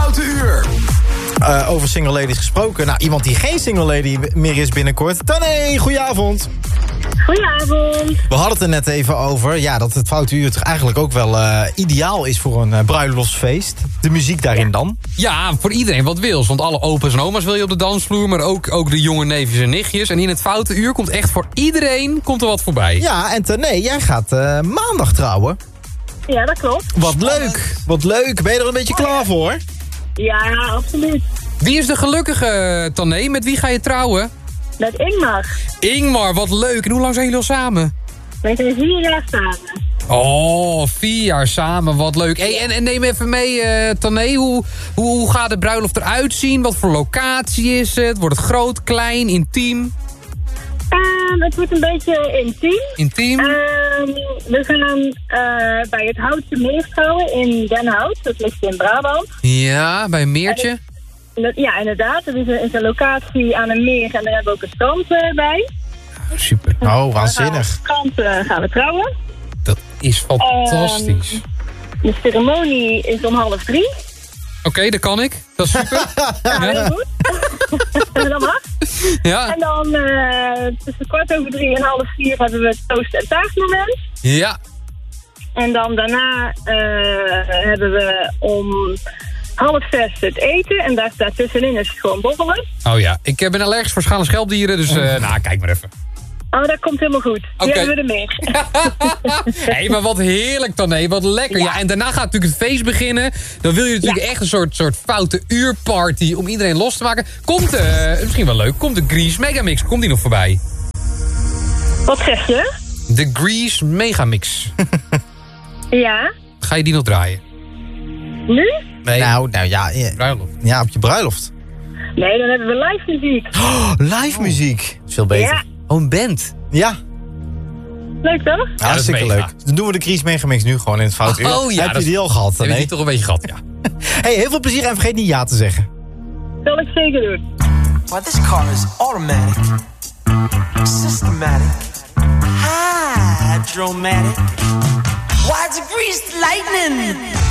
Foute Uur. Over single ladies gesproken. Nou, iemand die geen single lady meer is binnenkort. Tané, goedenavond. Goedenavond. We hadden het er net even over. Ja, dat het Foute Uur toch eigenlijk ook wel ideaal is voor een bruiloftsfeest. De muziek daarin dan. Ja, voor iedereen wat wils. Want alle opa's en oma's wil je op de dansvloer. Maar ook de jonge neefjes en nichtjes. En in het Foute Uur komt echt voor iedereen er wat voorbij. Ja, en Tané, jij gaat maandag trouwen. Ja, dat klopt. Wat leuk. Wat leuk. Ben je er een beetje klaar voor? Ja, absoluut. Wie is de gelukkige, Tané? Met wie ga je trouwen? Met Ingmar. Ingmar, wat leuk. En hoe lang zijn jullie al samen? Wij zijn 4 jaar samen. Oh, 4 jaar samen, wat leuk. Hey, en neem even mee, Tané, hoe gaat de bruiloft eruit zien? Wat voor locatie is het? Wordt het groot, klein, intiem? Het wordt een beetje intiem. Intiem? We gaan bij het Houtse Meer trouwen in Den Hout. Dat ligt in Brabant. Ja, bij een meertje. Ja, inderdaad. Het is een locatie aan een meer en daar hebben we ook een strand bij. Super. Oh, waanzinnig. Op het strand gaan we trouwen. Dat is fantastisch. De ceremonie is om 2:30. Oké, dat kan ik. Dat is super. Ja, heel goed. Dat mag. Ja. En dan tussen 3:15 en 3:30 hebben we het toast- en taartmoment. Ja. En dan daarna hebben we om 5:30 het eten. En daartussenin is het gewoon borrelen. Oh ja, ik ben allergisch voor schalen schelpdieren, dus kijk maar even. Oh, dat komt helemaal goed. Die Oké. hebben we er meer. Hé, maar wat heerlijk dan, hé. Wat lekker. Ja, en daarna gaat natuurlijk het feest beginnen. Dan wil je natuurlijk echt een soort Foute Uurparty om iedereen los te maken. Komt, misschien wel leuk, komt de Grease Megamix. Komt die nog voorbij? Wat zeg je? De Grease Megamix. Ja. Ga je die nog draaien? Nu? Nee, Nou ja, bruiloft. ja, op je bruiloft. Nee, dan hebben we live muziek. Oh, live muziek. Is veel beter. Ja. Oh, een band. Ja. Leuk toch? Ja, hartstikke mega. leuk. Dan doen we de Chris Megamix nu gewoon in het Foute Uur. Oh ja, Heb dat je die al gehad? Heb je Nee? die toch een beetje gehad, ja. Hey, heel veel plezier en vergeet niet ja te zeggen. Zal ik zeker doen. Well, this car is automatic, systematic, hydromatic. Why, it's greased lightning.